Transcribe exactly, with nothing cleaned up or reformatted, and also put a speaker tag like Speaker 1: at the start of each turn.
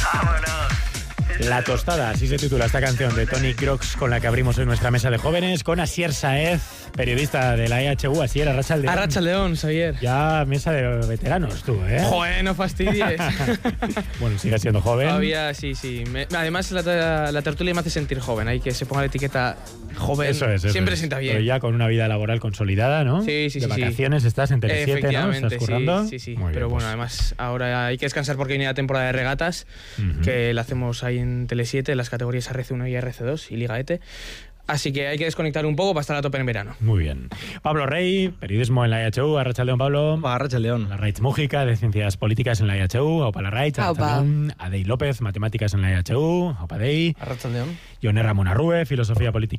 Speaker 1: La tostada, así se titula esta canción de Tony Crocs con la que abrimos hoy nuestra mesa de jóvenes, con Asier Saez, periodista de la E H U. Asier, Arratsaldeon.
Speaker 2: Arratsaldeon, Xavier.
Speaker 1: Ya mesa de veteranos tú, ¿eh?
Speaker 2: Joder, no fastidies.
Speaker 1: Bueno, sigues siendo joven.
Speaker 2: Todavía, sí, sí. Me, además, la, la tertulia me hace sentir joven. Hay que se ponga la etiqueta joven.
Speaker 1: Eso es, eso
Speaker 2: Siempre
Speaker 1: es.
Speaker 2: sienta bien.
Speaker 1: Pero ya con una vida laboral consolidada, ¿no?
Speaker 2: Sí, sí,
Speaker 1: de
Speaker 2: sí.
Speaker 1: vacaciones
Speaker 2: sí.
Speaker 1: estás en Tele siete, ¿no? ¿Estás currando?
Speaker 2: Sí, sí, sí.
Speaker 1: Muy
Speaker 2: Pero
Speaker 1: bien,
Speaker 2: bueno,
Speaker 1: pues.
Speaker 2: además, ahora hay que descansar porque viene la temporada de regatas,
Speaker 1: Uh-huh.
Speaker 2: que la hacemos ahí en Tele siete, en las categorías R C uno y R C dos y Liga E T E. Así que hay que desconectar un poco para estar a tope en verano.
Speaker 1: Muy bien. Pablo Rey, periodismo en la E H U. Arratsaldeon, Pablo.
Speaker 3: Arratsaldeon.
Speaker 1: La Raitz Mújica, de Ciencias Políticas en la E H U. Opa la Raitz. Arratsaldeon. Adei López, Matemáticas en la E H U. Opa Adei.
Speaker 3: Arratsaldeon.
Speaker 1: Joné Ramón Arrue, Filosofía Política